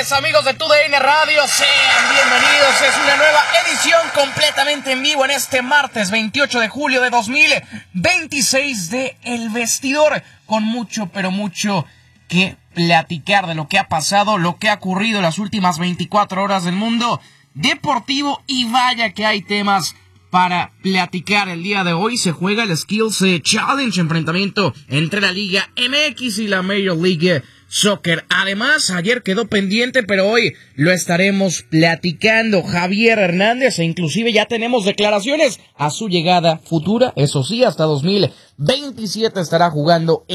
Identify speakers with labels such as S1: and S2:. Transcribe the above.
S1: tardes, amigos de TUDN Radio, sean bienvenidos. Es una nueva edición completamente en vivo en este martes 28 de julio de 2026 de El Vestidor, con mucho, pero mucho que platicar de lo que ha pasado, lo que ha ocurrido en las últimas 24 horas del mundo deportivo, y vaya que hay temas para platicar. El día de hoy se juega el Skills Challenge, enfrentamiento entre la Liga MX y la Major League Soccer. Además, ayer quedó pendiente, pero hoy lo estaremos platicando. Javier Hernández, e inclusive ya tenemos declaraciones a su llegada futura. Eso sí, hasta 2027 estará jugando